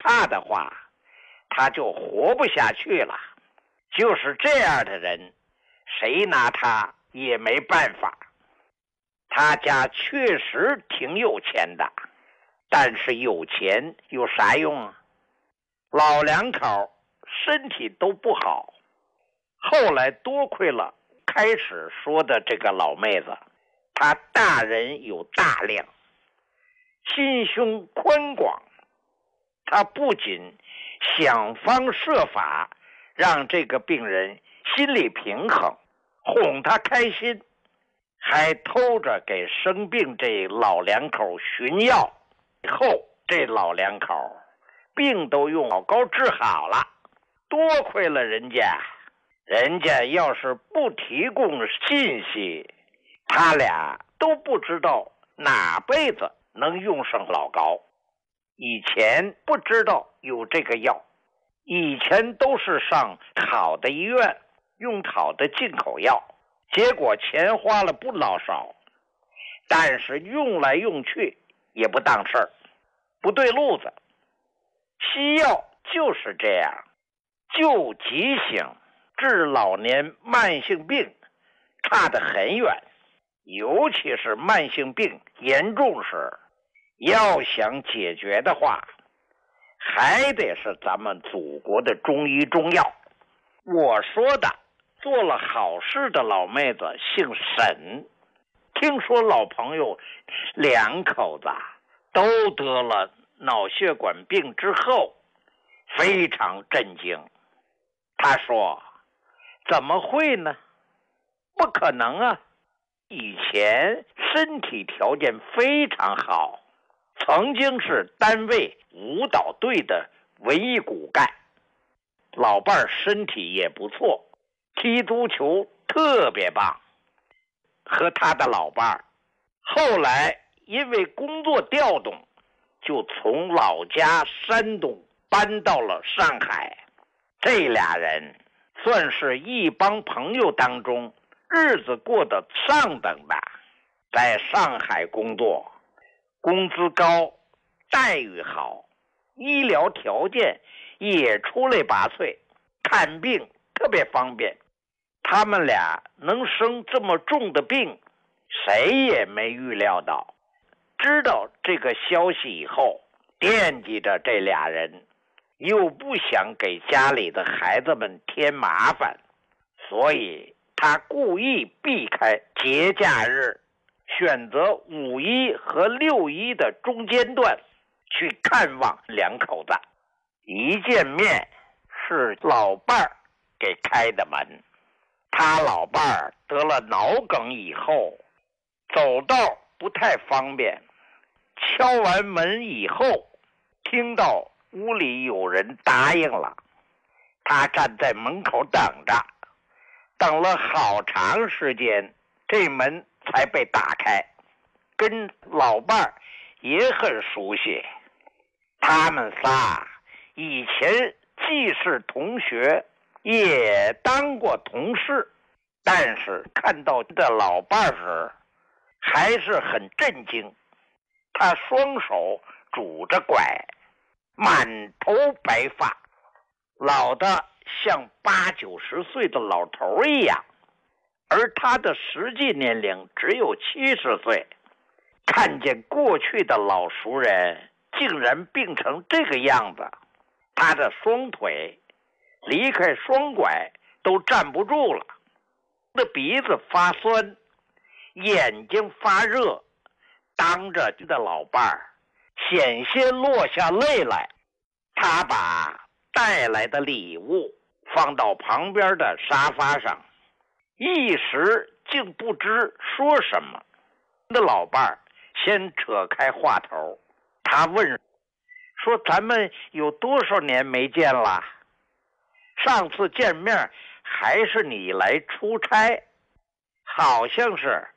差的话，他就活不下去了。就是这样的人，谁拿他也没办法。他家确实挺有钱的，但是有钱有啥用啊？老两口身体都不好，后来多亏了开始说的这个老妹子，她大人有大量，心胸宽广，她不仅想方设法让这个病人心理平衡，哄他开心，还偷着给生病这老两口寻药。以后这老两口病都用老膏治好了，多亏了人家要是不提供信息，他俩都不知道哪辈子能用上老膏。以前不知道有这个药，以前都是上好的医院用好的进口药，结果钱花了不老少，但是用来用去也不当事儿，不对路子。西药就是这样，救急性治老年慢性病差得很远，尤其是慢性病严重时，要想解决的话，还得是咱们祖国的中医中药。我说的做了好事的老妹子姓沈，听说老朋友两口子都得了脑血管病之后，非常震惊。他说，怎么会呢？不可能啊，以前身体条件非常好，曾经是单位舞蹈队的文艺骨干，老伴儿身体也不错，踢足球特别棒。和他的老伴儿后来因为工作调动，就从老家山东搬到了上海。这俩人算是一帮朋友当中日子过得上等的，在上海工作，工资高，待遇好，医疗条件也出类拔萃，看病特别方便。他们俩能生这么重的病，谁也没预料到。知道这个消息以后，惦记着这俩人，又不想给家里的孩子们添麻烦，所以他故意避开节假日，选择5·1和6·1的中间段去看望两口子。一见面是老伴儿给开的门。他老伴儿得了脑梗以后，走道不太方便，敲完门以后，听到屋里有人答应了，他站在门口等着，等了好长时间，这门才被打开。跟老伴儿也很熟悉，他们仨以前既是同学，也当过同事，但是看到这老伴儿时还是很震惊。他双手拄着拐，满头白发，老的像80-90岁的老头一样，而他的实际年龄只有70岁。看见过去的老熟人竟然病成这个样子，他的双腿离开双拐都站不住了，他的鼻子发酸，眼睛发热，当着的老伴儿险些落下泪来。他把带来的礼物放到旁边的沙发上，一时竟不知说什么。的老伴儿先扯开话头，他问说，咱们有多少年没见了？上次见面还是你来出差，好像是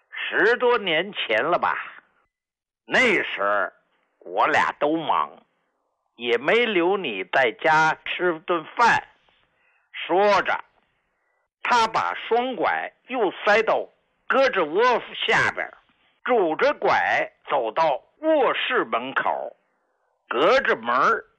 10多年前了吧。那时我俩都忙，也没留你在家吃顿饭。说着，他把双拐又塞到胳肢窝下边，拄着拐走到卧室门口，隔着门